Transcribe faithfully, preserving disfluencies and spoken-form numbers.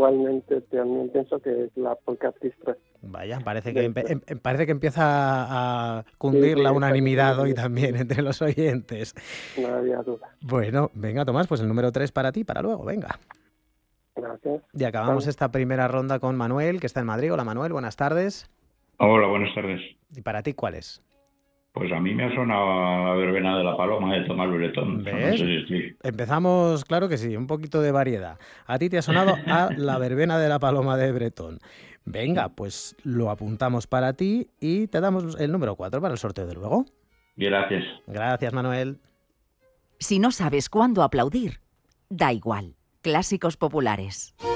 igualmente también pienso que es la Polka Orchestra. Vaya, parece que, empe- em- parece que empieza a cundir Sí, sí, la está unanimidad bien, hoy sí, también entre los oyentes. no había duda. Bueno, venga, Tomás, pues el número tres para ti, para luego, venga. Gracias. Y acabamos Vale. esta primera ronda con Manuel, que está en Madrid. Hola, Manuel, buenas tardes. Hola, buenas tardes. ¿Y para ti cuál es? Pues a mí me ha sonado la verbena de la paloma de Tomás Bretón. No ¿Ves? sé si sí. Empezamos, claro que sí, un poquito de variedad. A ti te ha sonado a la verbena de la paloma de Bretón. Venga, pues lo apuntamos para ti y te damos el número cuatro para el sorteo de luego. Gracias. Gracias, Manuel. Si no sabes cuándo aplaudir, da igual. Clásicos populares.